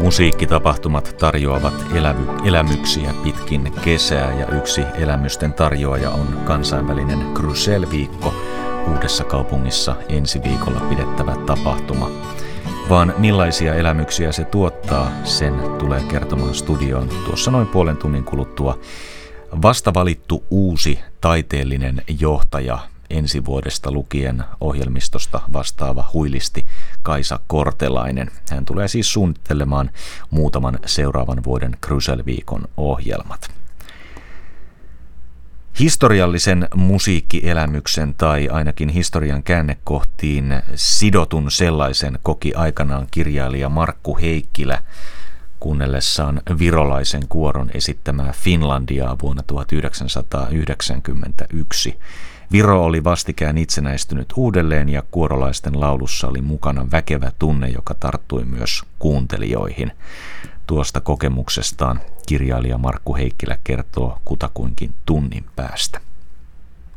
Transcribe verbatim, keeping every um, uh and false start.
Musiikkitapahtumat tarjoavat elävy, elämyksiä pitkin kesää ja yksi elämysten tarjoaja on kansainvälinen Crusell-viikko, Uudessa Kaupungissa ensi viikolla pidettävä tapahtuma. Vaan millaisia elämyksiä se tuottaa, sen tulee kertomaan studioon tuossa noin puolen tunnin kuluttua vasta valittu uusi taiteellinen johtaja, ensi vuodesta lukien ohjelmistosta vastaava huilisti Kaisa Kortelainen. Hän tulee siis suunnittelemaan muutaman seuraavan vuoden Crusell-viikon ohjelmat. Historiallisen musiikkielämyksen tai ainakin historian käännekohtiin sidotun sellaisen koki aikanaan kirjailija Markku Heikkilä kuunnellessaan virolaisen kuoron esittämää Finlandiaa vuonna tuhatyhdeksänsataayhdeksänkymmentäyksi. Viro oli vastikään itsenäistynyt uudelleen ja kuorolaisten laulussa oli mukana väkevä tunne, joka tarttui myös kuuntelijoihin. Tuosta kokemuksestaan kirjailija Markku Heikkilä kertoo kutakuinkin tunnin päästä.